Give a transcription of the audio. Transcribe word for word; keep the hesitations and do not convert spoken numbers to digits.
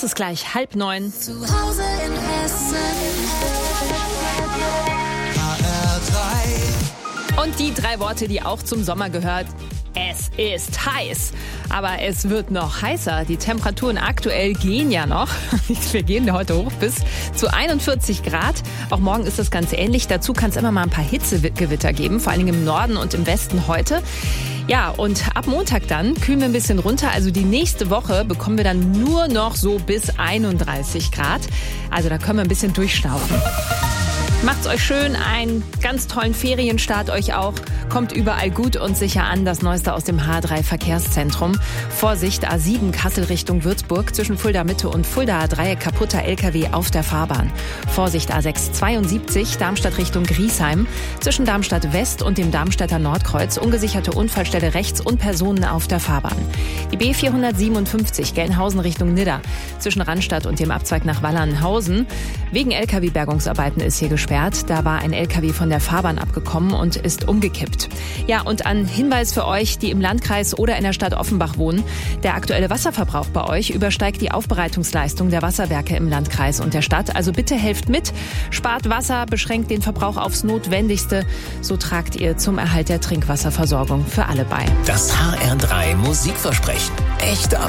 Es ist gleich halb neun. Zu Hause in Hessen. H R drei. Und die drei Worte, die auch zum Sommer gehört. Es ist heiß, aber es wird noch heißer. Die Temperaturen aktuell gehen ja noch. Wir gehen heute hoch bis zu einundvierzig Grad. Auch morgen ist das ganz ähnlich. Dazu kann es immer mal ein paar Hitzegewitter geben, vor allem im Norden und im Westen heute. Ja, und ab Montag dann kühlen wir ein bisschen runter. Also die nächste Woche bekommen wir dann nur noch so bis einunddreißig Grad. Also da können wir ein bisschen durchschnaufen. Macht's euch schön, einen ganz tollen Ferienstart euch auch. Kommt überall gut und sicher an. Das Neueste aus dem H drei Verkehrszentrum. Vorsicht, A sieben Kassel Richtung Würzburg. Zwischen Fulda Mitte und Fulda Dreieck kaputter L K W auf der Fahrbahn. Vorsicht, A sechs zweiundsiebzig Darmstadt Richtung Griesheim. Zwischen Darmstadt West und dem Darmstädter Nordkreuz. Ungesicherte Unfallstelle rechts und Personen auf der Fahrbahn. Die B vierhundertsiebenundfünfzig Gelnhausen Richtung Nidda. Zwischen Randstadt und dem Abzweig nach Wallernhausen. Wegen L K W-Bergungsarbeiten ist hier gesperrt. Da war ein L K W von der Fahrbahn abgekommen und ist umgekippt. Ja, und ein Hinweis für euch, die im Landkreis oder in der Stadt Offenbach wohnen. Der aktuelle Wasserverbrauch bei euch übersteigt die Aufbereitungsleistung der Wasserwerke im Landkreis und der Stadt. Also bitte helft mit, spart Wasser, beschränkt den Verbrauch aufs Notwendigste. So tragt ihr zum Erhalt der Trinkwasserversorgung für alle bei. Das H R drei Musikversprechen. Echte